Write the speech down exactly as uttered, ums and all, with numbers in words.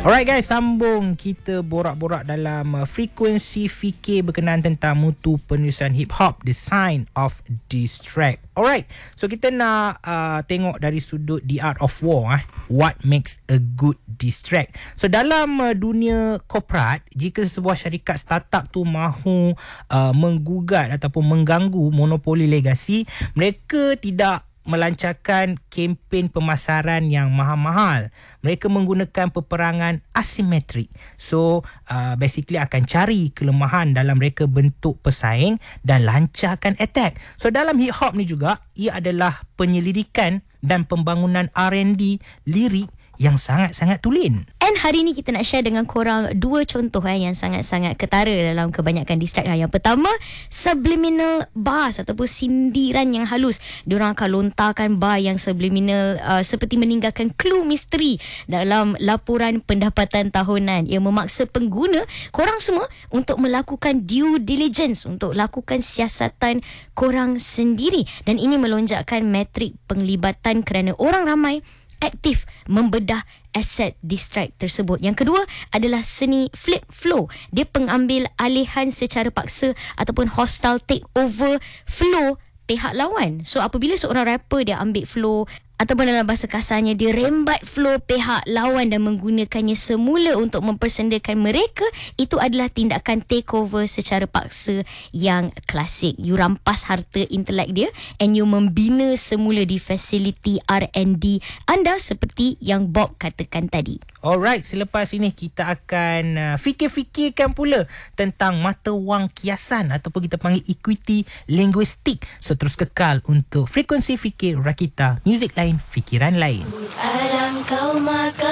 Alright guys, sambung kita borak-borak dalam uh, frekuensi fikir berkenaan tentang mutu penulisan hip hop, the sign of diss track. Alright, so kita nak uh, tengok dari sudut The Art of War, eh, what makes a good diss track. So dalam uh, dunia korporat, jika sebuah syarikat startup tu mahu uh, menggugat ataupun mengganggu monopoli legasi, mereka tidak melancarkan kempen pemasaran yang mahal-mahal. Mereka menggunakan peperangan asimetrik. So, uh, basically akan cari kelemahan dalam mereka bentuk pesaing dan lancarkan attack. So, dalam hip hop ni juga, ia adalah penyelidikan dan pembangunan R and D lirik yang sangat-sangat tulen. And hari ni kita nak share dengan korang dua contoh eh, yang sangat-sangat ketara dalam kebanyakan diss track. Yang pertama, subliminal bars ataupun sindiran yang halus. Diorang akan lontarkan bar yang subliminal uh, seperti meninggalkan clue misteri dalam laporan pendapatan tahunan. Ia memaksa pengguna, korang semua, untuk melakukan due diligence, untuk lakukan siasatan korang sendiri. Dan ini melonjakkan metrik penglibatan kerana orang ramai aktif membedah aset diss track tersebut. Yang kedua adalah seni flip flow. Dia pengambil alihan secara paksa ataupun hostile take over flow pihak lawan. So apabila seorang rapper dia ambil flow ataupun dalam bahasa kasarnya dia rembat flow pihak lawan dan menggunakannya semula untuk mempersendakan mereka, itu adalah tindakan takeover secara paksa yang klasik. You rampas harta intelek dia and you membina semula di fasiliti R and D anda seperti yang Bob katakan tadi. Alright, selepas ini kita akan uh, fikir-fikirkan pula tentang mata wang kiasan ataupun kita panggil equity linguistik. So terus kekal untuk frekuensi fikir Rakita, muzik lain, fikiran lain. Alam kau maka